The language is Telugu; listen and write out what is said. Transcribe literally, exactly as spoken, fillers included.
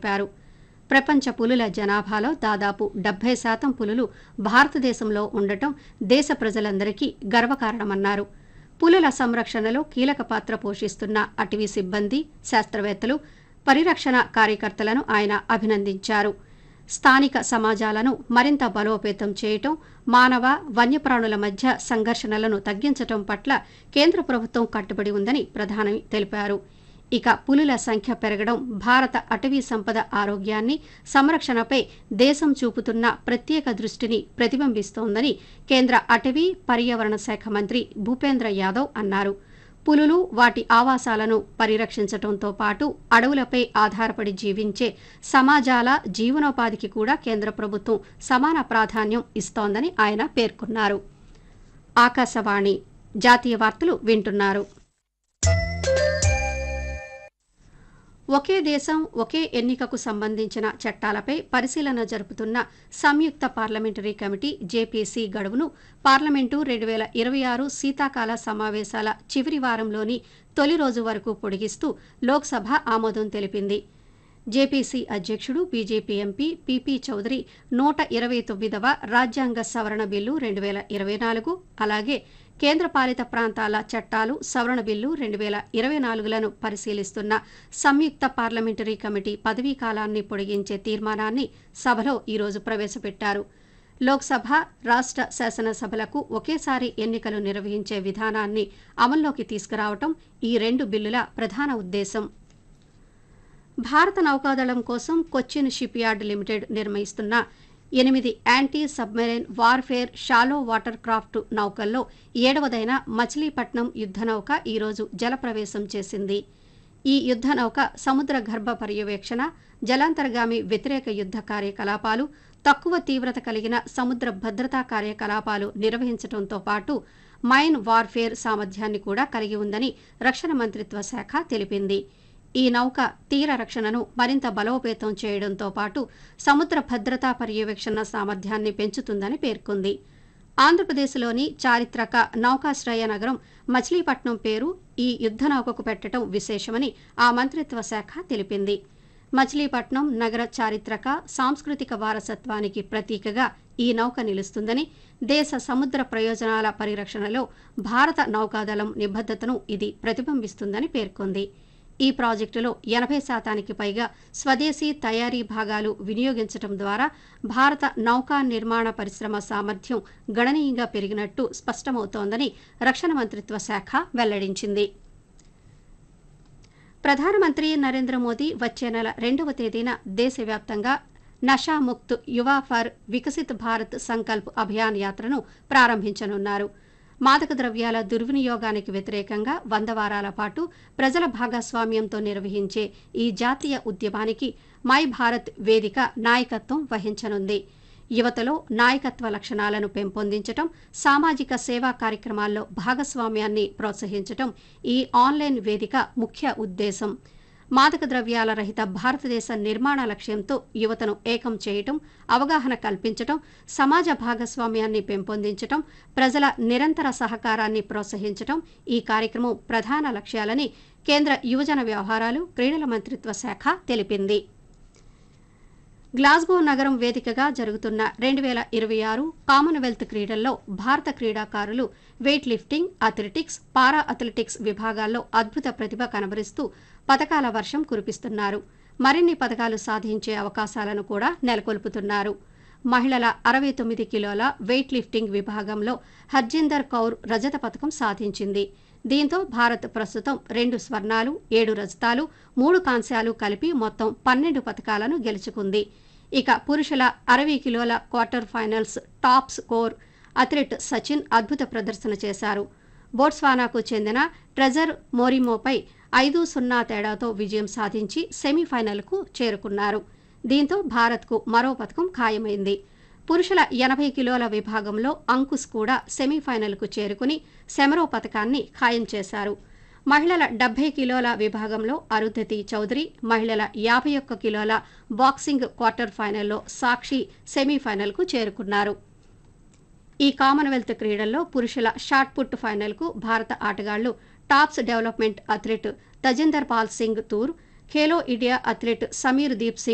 తెలిపారు. ప్రపంచ పులుల జనాభాలో దాదాపు డెబ్బై శాతం పులులు భారతదేశంలో ఉండటం దేశ ప్రజలందరికీ గర్వకారణమన్నారు. పులుల సంరక్షణలో కీలక పాత్ర పోషిస్తున్న అటవీ సిబ్బంది, శాస్త్రవేత్తలు, పరిరక్షణ కార్యకర్తలను ఆయన అభినందించారు. స్థానిక సమాజాలను మరింత బలోపేతం చేయటం, మానవ వన్యప్రాణుల మధ్య సంఘర్షణలను తగ్గించటం పట్ల కేంద్ర ప్రభుత్వం కట్టుబడి ఉందని ప్రధాని తెలిపారు. ఇక పులుల సంఖ్య పెరగడం భారత అటవీ సంపద ఆరోగ్యాన్ని, సంరక్షణపై దేశం చూపుతున్న ప్రత్యేక దృష్టిని ప్రతిబింబిస్తోందని కేంద్ర అటవీ, పర్యావరణ శాఖ మంత్రి భూపేంద్ర యాదవ్ అన్నారు. పులులు వాటి ఆవాసాలను పరిరక్షించడంతో పాటు అడవులపై ఆధారపడి జీవించే సమాజాల జీవనోపాధికి కూడా కేంద్ర ప్రభుత్వం సమాన ప్రాధాన్యం ఇస్తోందని ఆయన పేర్కొన్నారు. ఆకాశవాణి జాతీయ వార్తలు వింటున్నారు. ఒకే దేశం ఒకే ఎన్నికకు సంబంధించిన చట్టాలపై పరిశీలన జరుపుతున్న సంయుక్త పార్లమెంటరీ కమిటీ జేపీసీ గడువును పార్లమెంటు రెండు వేల ఇరవై ఆరు శీతాకాల సమావేశాల చివరి వారంలోని తొలి రోజు వరకు పొడిగిస్తూ లోక్సభ ఆమోదం తెలిపింది. జేపీసీ అధ్యక్షుడు, బీజేపీ ఎంపీ పీపీ చౌదరి నూట ఇరవై తొమ్మిదవ రాజ్యాంగ సవరణ బిల్లు రెండు వేల ఇరవై నాలుగు, అలాగే కేంద్రపాలిత ప్రాంతాల చట్టాలు సవరణ బిల్లు రెండు వేల ఇరవై నాలుగులను పరిశీలిస్తున్న సంయుక్త పార్లమెంటరీ కమిటీ పదవీ కాలాన్ని పొడిగించే తీర్మానాన్ని సభలో ఈరోజు ప్రవేశపెట్టారు. లోక్సభ, రాష్ట్ర శాసనసభలకు ఒకేసారి ఎన్నికలు నిర్వహించే విధానాన్ని అమల్లోకి తీసుకురావటం ఈ రెండు బిల్లుల ప్రధాన ఉద్దేశం. భారత నౌకాదళం కోసం కొచ్చిన్ షిప్ యార్డ్ లిమిటెడ్ నిర్మిస్తున్న ఎనిమిది anti submarine warfare shallow water craft నౌకల్లో ఏడవదైన Machilipatnam యుద్ధనౌక ఈరోజు జలప్రవేశం చేసింది. ఈ యుద్ధనౌక సముద్ర గర్భ పర్యవేక్షణ, జలాంతర్గామి వ్యతిరేక యుద్ధ కార్యకలాపాలు, తక్కువ తీవ్రత కలిగిన సముద్ర భద్రతా కార్యకలాపాలు నిర్వహించడంతో పాటు మైన్ వార్ఫేర్ సామర్థ్యాన్ని కూడా కలిగి ఉందని రక్షణ మంత్రిత్వ శాఖ తెలిపింది. ఈ నౌక తీర రక్షణను మరింత బలోపేతం చేయడంతో పాటు సముద్ర భద్రతా పర్యవేక్షణ సామర్థ్యాన్ని పెంచుతుందని పేర్కొంది. ఆంధ్రప్రదేశ్లోని చారిత్రక నౌకాశ్రయ నగరం మచిలీపట్నం పేరు ఈ యుద్ధ నౌకకు పెట్టడం విశేషమని ఆ మంత్రిత్వ శాఖ తెలిపింది. మచిలీపట్నం నగర చారిత్రక, సాంస్కృతిక వారసత్వానికి ప్రతీకగా ఈ నౌక నిలుస్తుందని, దేశ సముద్ర ప్రయోజనాల పరిరక్షణలో భారత నౌకాదళం నిబద్ధతను ఇది ప్రతిబింబిస్తుందని పేర్కొంది. ఈ ప్రాజెక్టులో ఎనభై శాతానికి పైగా స్వదేశీ తయారీ భాగాలు వినియోగించడం ద్వారా భారత నౌకా నిర్మాణ పరిశ్రమ సామర్థ్యం గణనీయంగా పెరిగినట్టు స్పష్టమవుతోందని రక్షణ మంత్రిత్వ శాఖ వెల్లడించింది. ప్రధానమంత్రి నరేంద్ర మోదీ వచ్చే నెల రెండవ తేదీన దేశవ్యాప్తంగా నషాముక్త్ యువ ఫర్ వికసిత్ భారత్ సంకల్ప్ అభియాన్ యాత్రను ప్రారంభించనున్నారు. మాదక ద్రవ్యాల దుర్వినియోగానికి వ్యతిరేకంగా వంద వారాల పాటు ప్రజల భాగస్వామ్యంతో నిర్వహించే ఈ జాతీయ ఉద్యమానికి మై భారత్ వేదిక నాయకత్వం వహించనుంది. యువతలో నాయకత్వ లక్షణాలను పెంపొందించడం, సామాజిక సేవా కార్యక్రమాల్లో భాగస్వామ్యాన్ని ప్రోత్సహించడం ఈ ఆన్లైన్ వేదిక ముఖ్య ఉద్దేశం. మాదక ద్రవ్యాల రహిత భారతదేశ నిర్మాణ లక్ష్యంతో యువతను ఏకం చేయటం, అవగాహన కల్పించటం, సమాజ భాగస్వామ్యాన్ని పెంపొందించటం, ప్రజల నిరంతర సహకారాన్ని ప్రోత్సహించటం ఈ కార్యక్రమం ప్రధాన లక్ష్యాలని కేంద్ర యువజన వ్యవహారాలు, క్రీడల మంత్రిత్వ శాఖ తెలిపింది. గ్లాస్గో నగరం వేదికగా జరుగుతున్న రెండు వేల ఇరవై ఆరు కామన్వెల్త్ క్రీడల్లో భారత క్రీడాకారులు వెయిట్ లిఫ్టింగ్, అథ్లెటిక్స్, పారా అథ్లెటిక్స్ విభాగాల్లో అద్భుత ప్రతిభ కనబరుస్తూ పతకాల వర్షం కురిపిస్తున్నారు. మరిన్ని పతకాలు సాధించే అవకాశాలను కూడా నెలకొల్పుతున్నారు. మహిళల అరవై తొమ్మిది కిలోల వెయిట్ లిఫ్టింగ్ విభాగంలో హర్జిందర్ కౌర్ రజత పతకం సాధించింది. దీంతో భారత్ ప్రస్తుతం రెండు స్వర్ణాలు, ఏడు రజతాలు, మూడు కాంస్యాలు కలిపి మొత్తం పన్నెండు పతకాలను గెలుచుకుంది. ఇక పురుషుల అరవై కిలోల quarter finals top score athlete Sachin అద్భుత ప్రదర్శన చేశారు. బోట్స్వానాకు చెందిన ట్రెజర్ మోరిమోపై ఐదు సున్నా తేడాతో విజయం సాధించి సెమీఫైనల్కు చేరుకున్నారు. దీంతో భారత్కు మరో పతకం ఖాయమైంది. పురుషుల ఎనభై కిలోల విభాగంలో అంకుశ్ కూడా సెమీఫైనల్కు చేరుకుని సెమరో పతకాన్ని ఖాయం చేశారు. మహిళల డెబ్బై కిలోల విభాగంలో అరుంధతి చౌదరి, మహిళల యాభై ఒక్క కిలోల బాక్సింగ్ క్వార్టర్ ఫైనల్లో సాక్షి సెమీఫైనల్కు చేరుకున్నారు. ఈ కామన్వెల్త్ క్రీడల్లో పురుషుల షాట్ పుట్ ఫైనల్కు భారత ఆటగాళ్లు tops development athlete Tajinder Pal Singh Toor, Khelo India athlete Sameer Deep Singh